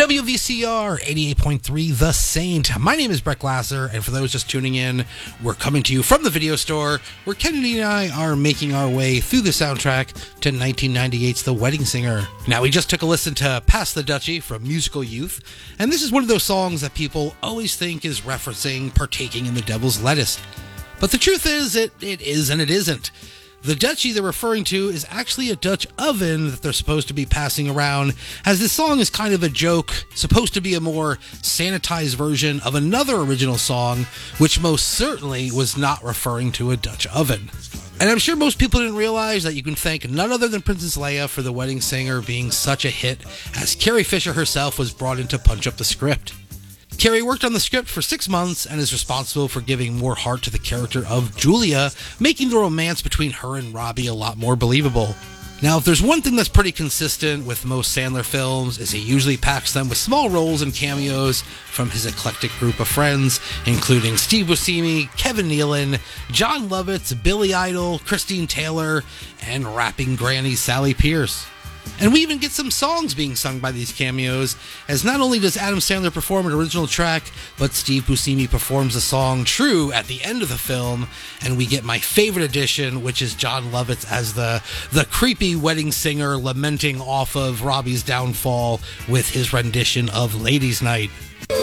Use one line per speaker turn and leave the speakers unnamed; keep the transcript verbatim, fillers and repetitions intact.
W V C R eighty-eight point three The Saint. My name is Brett Glasser, and for those just tuning in, we're coming to you from the video store where Kennedy and I are making our way through the soundtrack to nineteen ninety-eight's The Wedding Singer. Now, we just took a listen to Pass the Dutchie from Musical Youth, and this is one of those songs that people always think is referencing partaking in the devil's lettuce. But the truth is, it, it is and it isn't. The Dutchie they're referring to is actually a Dutch oven that they're supposed to be passing around, as this song is kind of a joke, supposed to be a more sanitized version of another original song, which most certainly was not referring to a Dutch oven. And I'm sure most people didn't realize that you can thank none other than Princess Leia for The Wedding Singer being such a hit, as Carrie Fisher herself was brought in to punch up the script. Carrie worked on the script for six months and is responsible for giving more heart to the character of Julia, making the romance between her and Robbie a lot more believable. Now, if there's one thing that's pretty consistent with most Sandler films, is he usually packs them with small roles and cameos from his eclectic group of friends, including Steve Buscemi, Kevin Nealon, John Lovitz, Billy Idol, Christine Taylor, and rapping granny Sally Pierce. And we even get some songs being sung by these cameos, as not only does Adam Sandler perform an original track, but Steve Buscemi performs the song True at the end of the film, and we get my favorite addition, which is John Lovitz as the, the creepy wedding singer lamenting off of Robbie's downfall with his rendition of Ladies' Night.